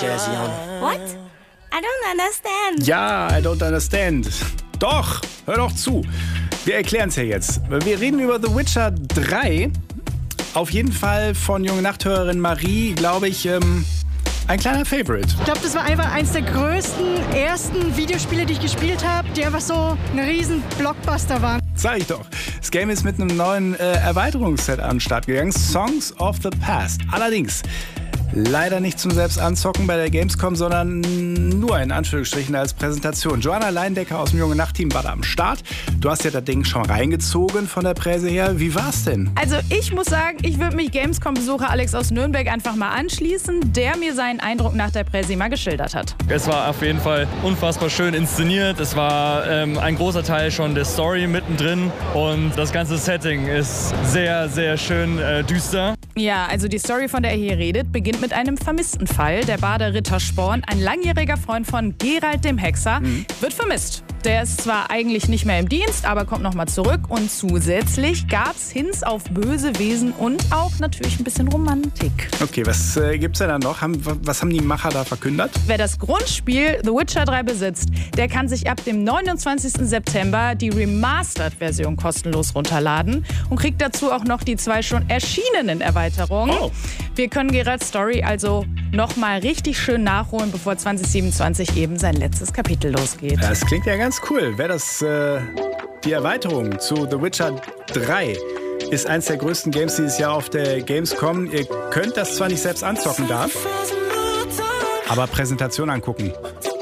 Jazzy on it. What? I don't understand. Ja, I don't understand. Doch, hör doch zu. Wir erklären es ja jetzt. Wir reden über The Witcher 3. Auf jeden Fall von junge Nachthörerin Marie, glaube ich, ein kleiner Favorite. Ich glaube, das war einfach eins der größten, ersten Videospiele, die ich gespielt habe, die einfach so ein riesen Blockbuster waren. Sag ich doch. Das Game ist mit einem neuen Erweiterungsset an den Start gegangen. Songs of the Past. Allerdings leider nicht zum Selbstanzocken bei der Gamescom, sondern nur in Anführungsstrichen als Präsentation. Joanna Leindecker aus dem Junge Nacht-Team war da am Start. Du hast ja das Ding schon reingezogen von der Präse her. Wie war's denn? Also ich muss sagen, ich würde mich Gamescom-Besucher Alex aus Nürnberg einfach mal anschließen, der mir seinen Eindruck nach der Präse mal geschildert hat. Es war auf jeden Fall unfassbar schön inszeniert. Es war ein großer Teil schon der Story mittendrin und das ganze Setting ist sehr, sehr schön düster. Ja, also die Story, von der er hier redet, beginnt mit einem vermissten Fall. Der Barde Ritter Sporn, ein langjähriger Freund von Geralt dem Hexer, wird vermisst. Der ist zwar eigentlich nicht mehr im Dienst, aber kommt nochmal zurück. Und zusätzlich gab's Hints auf böse Wesen und auch natürlich ein bisschen Romantik. Okay, was gibt's denn da noch? Was haben die Macher da verkündet? Wer das Grundspiel The Witcher 3 besitzt, der kann sich ab dem 29. September die Remastered-Version kostenlos runterladen und kriegt dazu auch noch die 2 schon erschienenen Erweiterungen. Oh. Wir können Geralts Story also nochmal richtig schön nachholen, bevor 2027 eben sein letztes Kapitel losgeht. Das klingt ja ganz cool. Wäre das die Erweiterung zu The Witcher 3 ist eins der größten Games dieses Jahr auf der Gamescom. Ihr könnt das zwar nicht selbst anzocken da, aber Präsentation angucken.